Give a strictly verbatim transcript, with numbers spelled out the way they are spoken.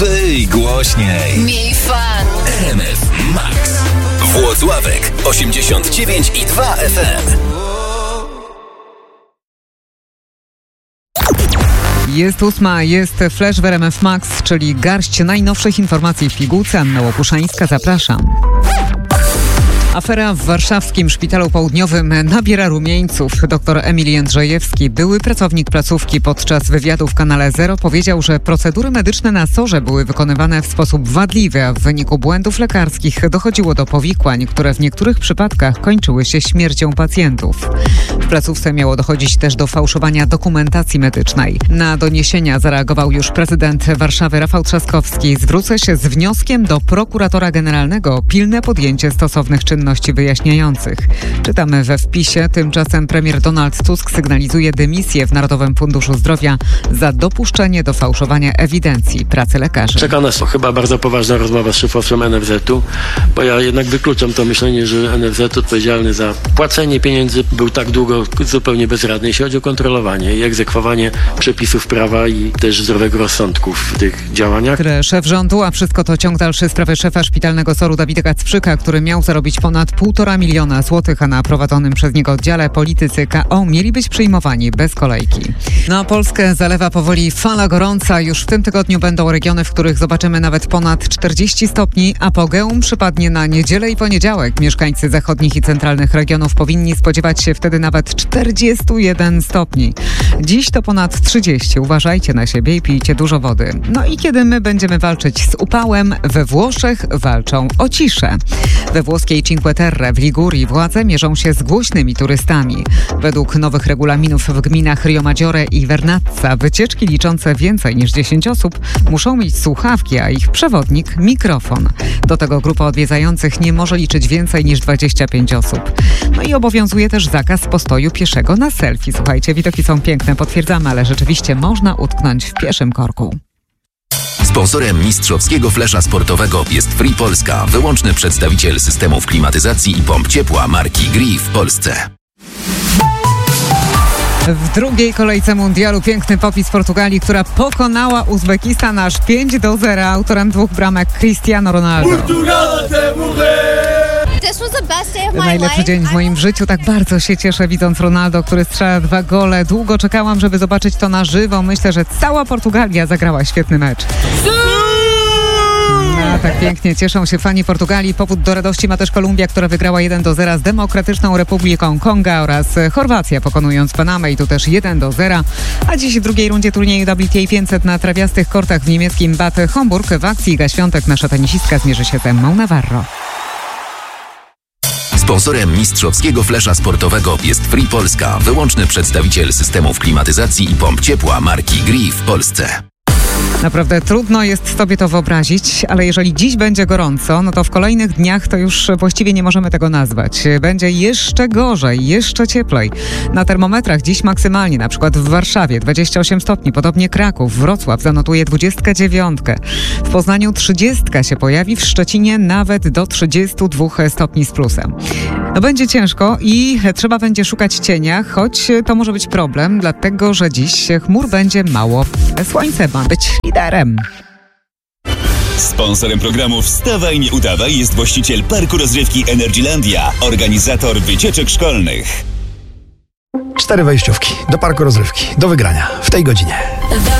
Wyj głośniej. Miej fan. R M F Max. Włocławek osiemdziesiąt dziewięć i dwa F M. Jest ósma, jest Flash w R M F Max, czyli garść najnowszych informacji w pigułce. Anna Łopuszańska, zapraszam. Afera w warszawskim Szpitalu Południowym nabiera rumieńców. Doktor Emil Jędrzejewski, były pracownik placówki, podczas wywiadu w kanale Zero powiedział, że procedury medyczne na sorze były wykonywane w sposób wadliwy, a w wyniku błędów lekarskich dochodziło do powikłań, które w niektórych przypadkach kończyły się śmiercią pacjentów. W placówce miało dochodzić też do fałszowania dokumentacji medycznej. Na doniesienia zareagował już prezydent Warszawy Rafał Trzaskowski. Zwrócę się z wnioskiem do prokuratora generalnego o pilne podjęcie stosownych czynności wyjaśniających. Czytamy we wpisie. Tymczasem premier Donald Tusk sygnalizuje dymisję w Narodowym Funduszu Zdrowia za dopuszczenie do fałszowania ewidencji pracy lekarzy. Czeka nas chyba bardzo poważna rozmowa z szefostwem N F Z-u, bo ja jednak wykluczam to myślenie, że N F Z odpowiedzialny za płacenie pieniędzy był tak długo zupełnie bezradny, jeśli chodzi o kontrolowanie i egzekwowanie przepisów prawa i też zdrowego rozsądku w tych działaniach. Szef rządu, a wszystko to ciąg dalszy sprawy szefa szpitalnego soru Dawida Kacprzyka, który miał zarobić ponad półtora miliona złotych, a na prowadzonym przez niego oddziale politycy K O mieli być przyjmowani bez kolejki. No, Polskę zalewa powoli fala gorąca. Już w tym tygodniu będą regiony, w których zobaczymy nawet ponad czterdzieści stopni. Apogeum przypadnie na niedzielę i poniedziałek. Mieszkańcy zachodnich i centralnych regionów powinni spodziewać się wtedy nawet czterdziestu jeden stopni. Dziś to ponad trzydzieści. Uważajcie na siebie i pijcie dużo wody. No i kiedy my będziemy walczyć z upałem, we Włoszech walczą o ciszę. We włoskiej Cinque Terre w Ligurii władze mierzą się z głośnymi turystami. Według nowych regulaminów w gminach Rio Maggiore i Vernazza wycieczki liczące więcej niż dziesięć osób muszą mieć słuchawki, a ich przewodnik mikrofon. Do tego grupa odwiedzających nie może liczyć więcej niż dwadzieścia pięć osób. No i obowiązuje też zakaz postoju pieszego na selfie. Słuchajcie, widoki są piękne, potwierdzamy, ale rzeczywiście można utknąć w pieszym korku. Sponsorem mistrzowskiego flesza sportowego jest Free Polska, wyłączny przedstawiciel systemów klimatyzacji i pomp ciepła marki Gree w Polsce. W drugiej kolejce mundialu piękny popis Portugalii, która pokonała Uzbekistan aż pięć do zera. Autorem dwóch bramek Cristiano Ronaldo. Najlepszy dzień w moim życiu. Tak bardzo się cieszę, widząc Ronaldo, który strzela dwa gole. Długo czekałam, żeby zobaczyć to na żywo. Myślę, że cała Portugalia zagrała świetny mecz. No, tak pięknie cieszą się fani Portugalii. Powód do radości ma też Kolumbia, która wygrała jeden do zera z Demokratyczną Republiką Konga, oraz Chorwacja, pokonując Panamę, i tu też jeden do zera. A dziś w drugiej rundzie turnieju W T A pięćset na trawiastych kortach w niemieckim Bad Homburg w akcji Iga Świątek nasza tenisistka zmierzy się z Emmą Navarro. Sponsorem mistrzowskiego flesza sportowego jest Free Polska, wyłączny przedstawiciel systemów klimatyzacji i pomp ciepła marki Gree w Polsce. Naprawdę trudno jest sobie to wyobrazić, ale jeżeli dziś będzie gorąco, no to w kolejnych dniach to już właściwie nie możemy tego nazwać. Będzie jeszcze gorzej, jeszcze cieplej. Na termometrach dziś maksymalnie, na przykład w Warszawie dwadzieścia osiem stopni, podobnie Kraków, Wrocław zanotuje dwudziestkę dziewiątkę. W Poznaniu trzydziestka się pojawi, w Szczecinie nawet do trzydziestu dwóch stopni z plusem. No będzie ciężko i trzeba będzie szukać cienia, choć to może być problem, dlatego że dziś chmur będzie mało. Słońce ma być liderem. Sponsorem programu Wstawaj, nie udawaj jest właściciel parku rozrywki Energylandia, organizator wycieczek szkolnych. Cztery wejściówki do parku rozrywki, do wygrania w tej godzinie.